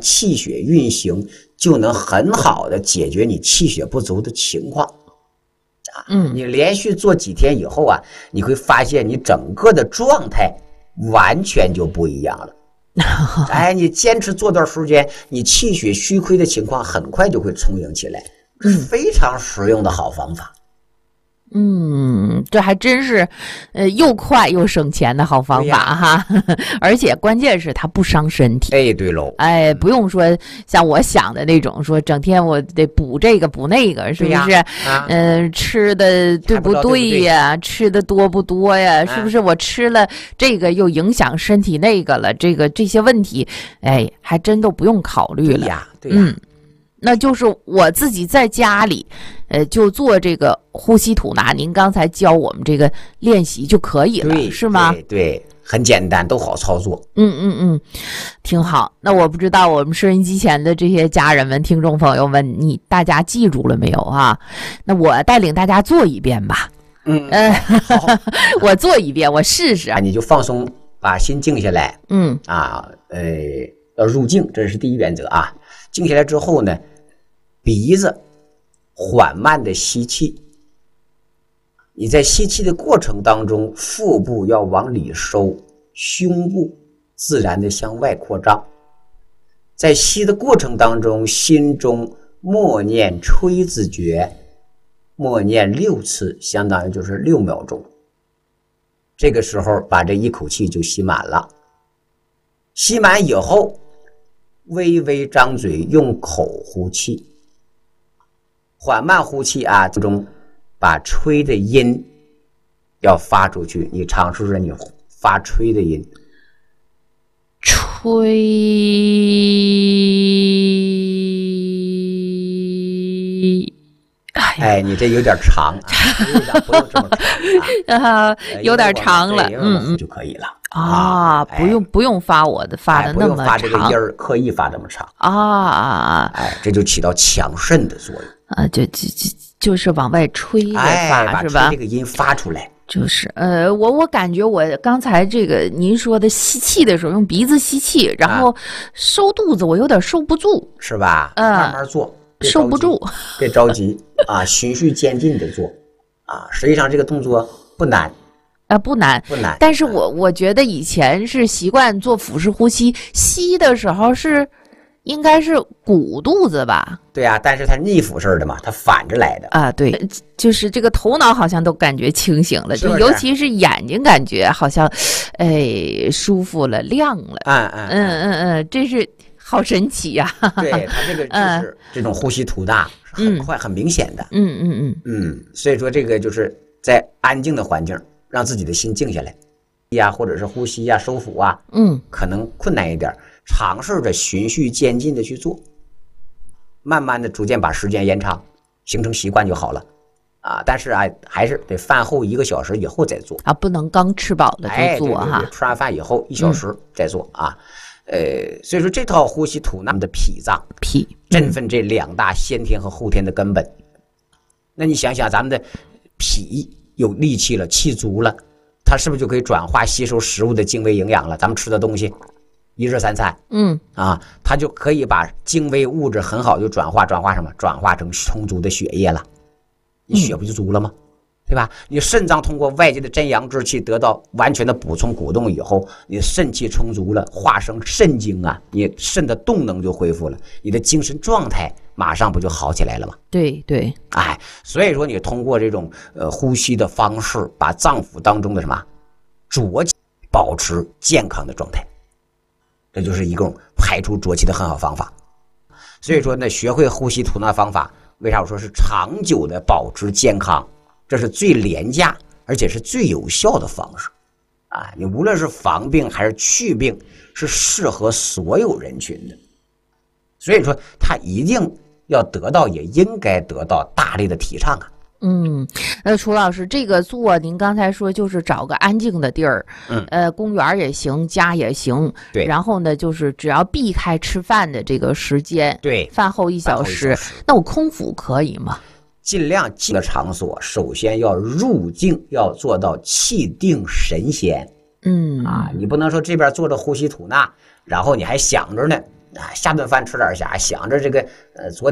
气血运行，就能很好的解决你气血不足的情况。你连续做几天以后啊，你会发现你整个的状态完全就不一样了。哎，你坚持做段时间，你气血虚亏的情况很快就会充盈起来，这是非常实用的好方法。 这还真是，又快又省钱的好方法哈，而且关键是它不伤身体。 哎，对喽， 哎，不用说像我想的那种，说整天我得补这个补那个，是不是？吃的对不对呀？吃的多不多呀？是不是我吃了这个又影响身体那个了？这些问题，哎，还真都不用考虑了。 对呀。 那就是我自己在家里，就做这个呼吸吐纳。您刚才教我们这个练习就可以了，是吗？ 对，很简单，都好操作。 挺好。那我不知道我们收音机前的这些家人们、听众朋友们，大家记住了没有啊？那我带领大家做一遍吧。 好， 我做一遍，我试试。 你就放松，把心静下来。要入静，这是第一原则啊。静下来之后呢，鼻子缓慢的吸气，你在吸气的过程当中，腹部要往里收，胸部自然的向外扩张。在吸的过程当中，心中默念吹字诀，默念6次，相当于就是6秒钟。这个时候把这一口气就吸满了。吸满以后，微微张嘴，用口呼气，缓慢呼气啊，中把吹的音要发出去。你尝试着你发吹的音， 吹， 哎，你这有点长啊，不用这么长啊， 有点长了， 就可以了。 不用发我的发的那么长， 不用发这个音儿，刻意发这么长这就起到强肾的作用啊，就是往外吹的发，是吧？ 把这个音发出来。 就是我感觉我刚才这个您说的吸气的时候用鼻子吸气，然后收肚子，我有点收不住， 是吧？慢慢做， 收不住， 别着急啊，循序渐进的做啊。实际上这个动作不难。 不难，但是我觉得以前是习惯做腹式呼吸，吸的时候应该是鼓肚子吧？ 对啊，但是它逆腹式的嘛，它反着来的啊。对，就是这个头脑好像都感觉清醒了，就尤其是眼睛感觉好像，舒服了，亮了。这是好神奇呀！ 对，它这个就是这种呼吸吐纳很快、很明显的。所以说这个就是在安静的环境。让自己的心静下来呀，或者是呼吸呀、收腹啊，可能困难一点，尝试着循序渐进的去做，慢慢的逐渐把时间延长，形成习惯就好了啊。但是啊，还是得饭后1个小时以后再做啊， 不能刚吃饱了就做哈。 吃完饭以后1小时再做啊。所以说这套呼吸吐纳的脾脏，振奋这2大先天和后天的根本。那你想想，咱们的脾有力气了，气足了，它是不是就可以转化吸收食物的精微营养了？咱们吃的东西1日3餐，它就可以把精微物质很好就转化什么？转化成充足的血液了，你血不就足了吗？对吧？你肾脏通过外界的真阳之气得到完全的补充鼓动以后，你肾气充足了，化生肾精啊，你肾的动能就恢复了，你的精神状态马上不就好起来了吗？ 对， 所以说你通过这种呼吸的方式，把脏腑当中的什么浊气保持健康的状态，这就是一种排除浊气的很好方法。所以说呢，学会呼吸吐纳方法，为啥我说是长久的保持健康？这是最廉价而且是最有效的方式啊！你无论是防病还是去病，是适合所有人群的。所以说，它一定要得到，也应该得到大力的提倡啊。 楚老师，这个做您刚才说就是找个安静的地儿，公园也行，家也行， 对。 然后呢，就是只要避开吃饭的这个时间， 对， 饭后1小时，那我空腹可以吗？ 尽量静的场所，首先要入静，要做到气定神闲。你不能说这边做着呼吸吐纳，然后你还想着呢， 下顿饭吃点虾，想着这个昨